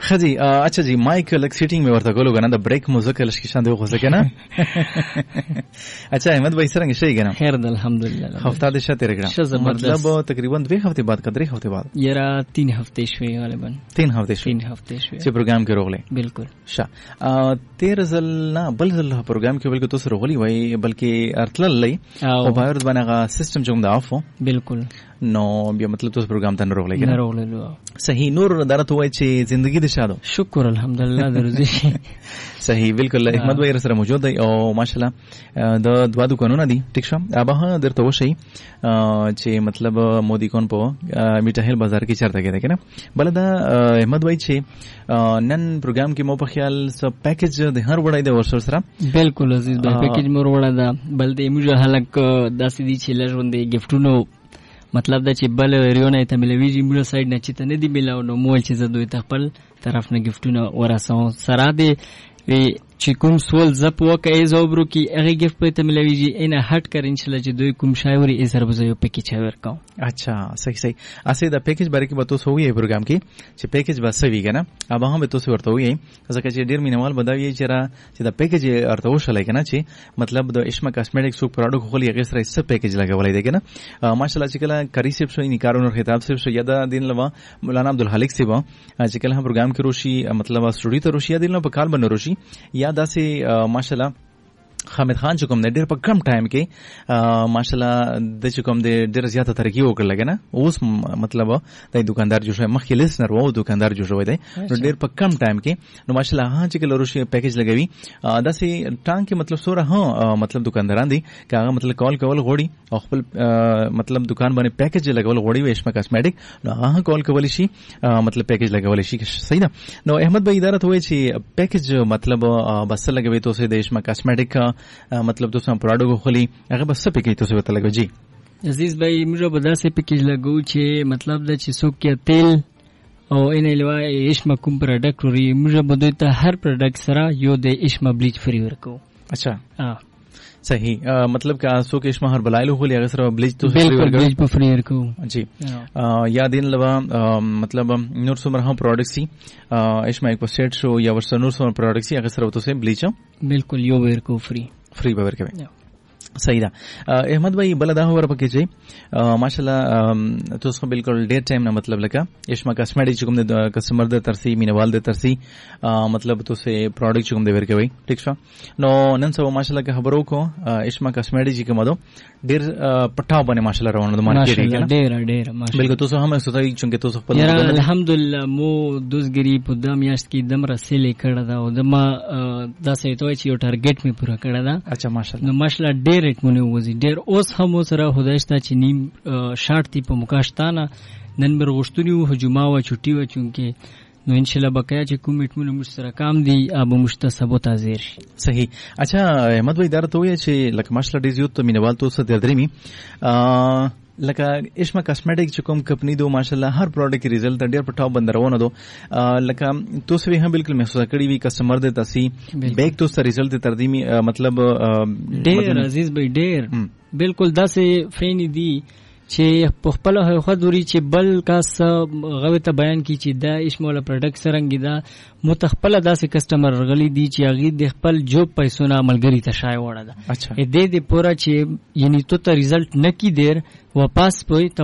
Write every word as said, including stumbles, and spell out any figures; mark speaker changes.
Speaker 1: خدي اچھا جی مایک لک سیټینګ مې ورته کولو کنه د بریک موزیک لش کې شاندې خو څه کنه. اچھا احمد بھائی څنګه شي کنه؟
Speaker 2: خیر د الحمدلله.
Speaker 1: هفته د شته رګړه مطلب تقریبا دوه هفته بعد کدرې هفته بعد
Speaker 2: یرا تین هفته شوي غالبا
Speaker 1: تین هفته شوي
Speaker 2: تین هفته شوي
Speaker 1: چې پروګرام کې روغله.
Speaker 2: بالکل
Speaker 1: ښه تیر ځل نه بل ځل پروګرام کې بلکې تاسو روغلی وای بلکې ارتل لې او باور باندې سیستم جوړ دا افو.
Speaker 2: بالکل
Speaker 1: نو بیا مطلب تاسو پروګرام ته نه روغلی کنه؟
Speaker 2: نه روغله.
Speaker 1: صحیح. نور درته وای چې ژوندۍ د شادو
Speaker 2: شکر الحمدلله درځي.
Speaker 1: صحیح بالکل. احمد بھائی سره موجود دی او ماشاءالله د دوا دکانونه دي ټیک شم ابه درته وشي چې مطلب مودي کون په میټا هیل بازار کې چرته کېده کنه. بل دا احمد بھائی چې نن پروګرام کې مو په خیال س پیکیج د هر وړای د ورسره سره.
Speaker 2: بالکل عزیز بھائی پیکیج مور وړا دا بل د موږ هلک داسې دي چې لږوندې گیفټونو مطلب دا چې بل ریونه ته ملويږي موږ سایډ نه چې ته نه دی ملاو نو مول چې زه دوی ته خپل طرف نه گیفټونه ورسوم سره دی چې کوم سوال زپ وکړي زوبرو کې هغه گیفت په ته ملويږي ان هټ کر ان شاء الله چې دوی کوم شاوري ای سر بزو پیکیج ورکاو.
Speaker 1: اچھا صحیح صحیح. اسه دا پیکیج باره کې به تاسو وایي پروګرام کې چې پیکیج به سوي کنه ابه هم به تاسو ورته وایي ځکه چې ډیر مینوال بداوي چې را چې دا پیکیج ارته وشلای کنه چې مطلب د اشما کاسمیټکس سو پروډکټ خو لري سره څه پیکیج لګولای دی کنه ماشاءالله چې کله کریسپ شو ان کارونو خطاب سره شو یادا دین لوا مولانا عبدالحلیق سی با چې کله هم پروګرام کې روشي مطلب سټوډیو ته روشي دین په کال باندې روشي یا داسې ماشاءالله حامد خان چې کوم د ډېر په کم ټایم کې ماشاءالله د چې کوم د ډېر زیاته ترقی وکړل لګنه اوس مطلب د دکاندار جوړ شوی مخکې لیسنر وو دکاندار جوړ شوی دی نو ډېر په کم ټایم کې نو ماشاءالله ها چې کله روشي پیکیج لګوي داسې ټانک کې مطلب سوره ها مطلب دکانداران دي که هغه مطلب کال کول غوړي او خپل مطلب دکان باندې پیکیج لګول غوړي ویشما کاسمیټک نو هغه کال کول شي مطلب پیکیج لګول شي صحیح ده. نو احمد بھائی اداره ته وایي چې پیکیج مطلب بس لګوي توسه د ویشما کاسمیټک مطلب تاسو پروډکټ خولي هغه بس په کې تاسو ته لګو. جی
Speaker 2: عزیز بھائی موږ به داسې پیکیج لګو چې مطلب د چې څوک کې تیل او ان علاوه اشما کوم پروډکټ وري موږ به دوی ته هر پروډکټ سره یو د اشما بلیچ فری ورکو.
Speaker 1: اچھا ها صحیح. مطلب که څوک اشما هر بلایلو خولي هغه سره بلیچ تاسو فری ورکو.
Speaker 2: بلیچ په فری ورکو.
Speaker 1: جی یا دین لوا مطلب نور څومره هم پروډکټ سي اشما ایک سیټ شو یا ورسره نور څومره پروډکټ سي هغه سره تاسو بلیچ
Speaker 2: بالکل یو ورکو فری فری
Speaker 1: به ورکوي. صحیح ده. احمد بھائی بل دا ور پکې چې ماشاءالله تاسو بالکل ډیر ټایم نه مطلب لکه اشما کاسمیټک چې کوم د کسٹمر د ترسي مینوال د ترسي مطلب تاسو پروډکټ چې کوم دی ورکوي ټیک شو. نو نن سبا ماشاءالله که خبرو کو اشما کاسمیټک چې کوم دو ډیر پټاو باندې ماشاءالله روانه د مارکیټ کې نه
Speaker 2: ډیر ډیر ماشاءالله بالکل
Speaker 1: تاسو هم ستای چې تاسو خپل
Speaker 2: الحمدلله مو دوزګری په د میاشت کې دم رسېلې کړه دا او د ما داسې توي چې یو ټارګټ می پوره کړه دا. اچھا ماشاءالله نو ماشاءالله ډیر ریټ مونږ وځي ډیر اوس هم سره خدایشته چې نیم شارټ تی په مکاشتانه نن بر غشتونی و جمعه و چټي و چونکه نو ان شاء الله بقایا چې کوم میټمنو مشترکام دي ابو مشتسبو تازیر شي.
Speaker 1: صحیح. اچھا احمد بھائی درته وی چې لکه ماشاءالله ډیر زیات مینوال تاسو درځري لکه اشما کاسمیټک چې کوم کمپنی دو ماشاءالله هر پروډکټ ریزلټ ډیر په ټاپ بندرونه دو لکه تاسو به هم بالکل محسوس کړی وی کسٹمر د تاسو بیک تاسو ریزلټ تر دې مطلب
Speaker 2: ډیر عزیز بھائی ډیر بالکل داسې فین دي چې په خپل خودوري چې بل کاس غوې ته بیان کی چې دا اشموله پروډکټ سرنګي دا متخپل داسې کسٹمر غلي دي چې هغه د خپل جوب پیسو نه عملګری ته شای وړه ده. اچھا دې دې پورا چې یعنی تو ته ریزلټ نکی دیر واپس پوي